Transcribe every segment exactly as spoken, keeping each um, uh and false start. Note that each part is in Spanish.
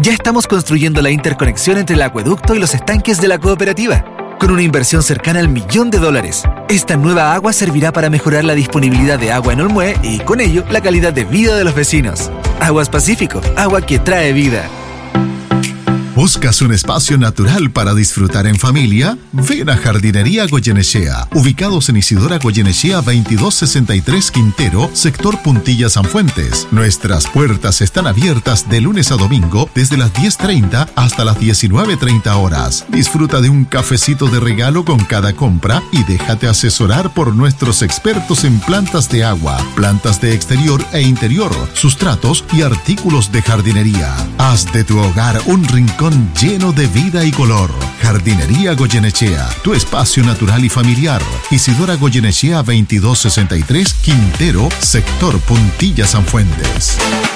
Ya estamos construyendo la interconexión entre el acueducto y los estanques de la cooperativa, con una inversión cercana al millón de dólares. Esta nueva agua servirá para mejorar la disponibilidad de agua en Olmué y, con ello, la calidad de vida de los vecinos. Aguas Pacífico, agua que trae vida. ¿Buscas un espacio natural para disfrutar en familia? Ven a Jardinería Goyenechea, ubicados en Isidora Goyenechea veintidós sesenta y tres Quintero, sector Puntilla San Fuentes. Nuestras puertas están abiertas de lunes a domingo desde las diez treinta hasta las diecinueve treinta horas. Disfruta de un cafecito de regalo con cada compra y déjate asesorar por nuestros expertos en plantas de agua, plantas de exterior e interior, sustratos y artículos de jardinería. Haz de tu hogar un rincón lleno de vida y color. Jardinería Goyenechea, tu espacio natural y familiar. Isidora Goyenechea veintidós sesenta y tres Quintero, sector Puntilla San Fuentes.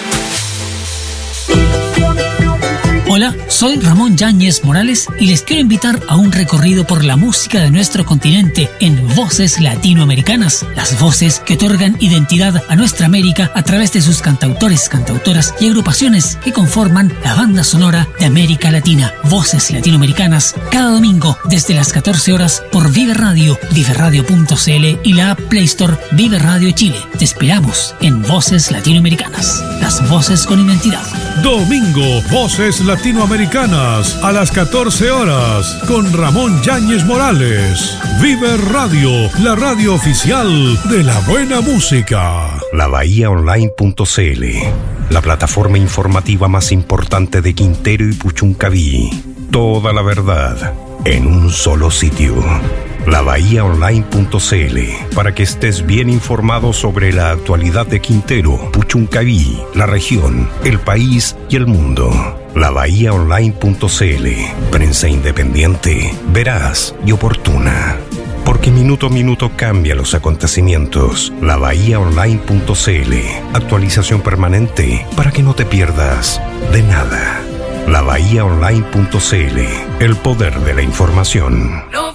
Hola, soy Ramón Yáñez Morales y les quiero invitar a un recorrido por la música de nuestro continente en Voces Latinoamericanas, las voces que otorgan identidad a nuestra América a través de sus cantautores, cantautoras y agrupaciones que conforman la banda sonora de América Latina. Voces Latinoamericanas, cada domingo desde las catorce horas por Vive Radio, vive radio punto c l y la app Play Store Vive Radio Chile. Te esperamos en Voces Latinoamericanas, las voces con identidad. Domingo, Voces Latinoamericanas, a las catorce horas, con Ramón Yáñez Morales. Vive Radio, la radio oficial de la buena música. La bahía online punto c l, la plataforma informativa más importante de Quintero y Puchuncaví. Toda la verdad en un solo sitio. La bahía online punto c l, para que estés bien informado sobre la actualidad de Quintero, Puchuncaví, la región, el país y el mundo. La bahía online punto c l, prensa independiente, veraz y oportuna. Porque minuto a minuto cambia los acontecimientos. La bahía online punto c l, actualización permanente para que no te pierdas de nada. La bahía online punto c l, el poder de la información.